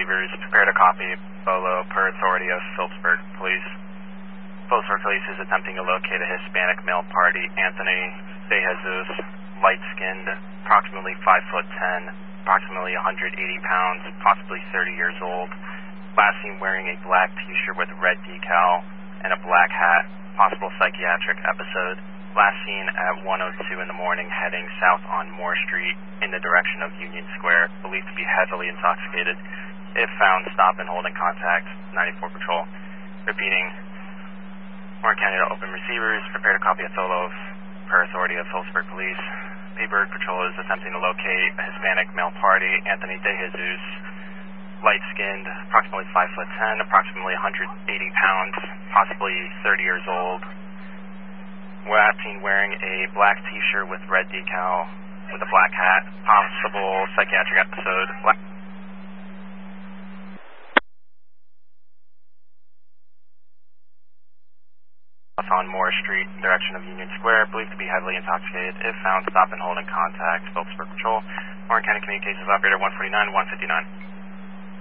receivers. Prepare to copy. Bolo per authority of Phillipsburg Police. Phillipsburg Police is attempting to locate a Hispanic male party, Anthony De Jesus, light-skinned, approximately 5'10", approximately 180 pounds, possibly 30 years old. Last seen wearing a black t-shirt with red decal and a black hat. Possible psychiatric episode. Last seen at 1:02 in the morning heading south on Moore Street in the direction of Union Square. Believed to be heavily intoxicated. If found, stop and hold in contact 94 Patrol. Repeating, Warren County to open receivers. Prepare to copy a solo per authority of Phillipsburg Police. Pittsburgh Patrol is attempting to locate a Hispanic male party, Anthony De Jesus, light-skinned, approximately 5'10", approximately 180 pounds, possibly 30 years old. Last seen wearing a black t-shirt with red decal with a black hat. Possible psychiatric episode. On Moore Street, direction of Union Square, believed to be heavily intoxicated. If found, stop and hold in contact. Phillipsburg Patrol. Warren County Communications Operator 149-159.